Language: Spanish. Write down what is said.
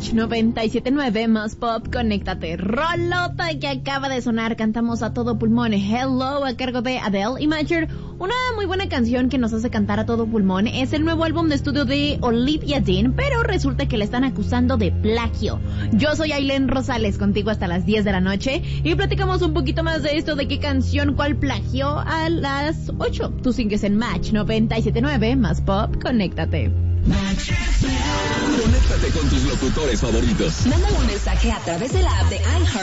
Match 97.9 más pop, conéctate. Rolota que acaba de sonar, cantamos a todo pulmón. Hello, a cargo de Adele y Major. Una muy buena canción que nos hace cantar a todo pulmón. Es el nuevo álbum de estudio de Olivia Dean, pero resulta que le están acusando de plagio. Yo soy Ailén Rosales, contigo hasta las 10 de la noche, y platicamos un poquito más de esto, de qué canción, cuál plagio, a las 8. Tú sigues en Match 97.9 más pop, conéctate. Conéctate con tus locutores favoritos. Mándale un mensaje a través de la app de iHeart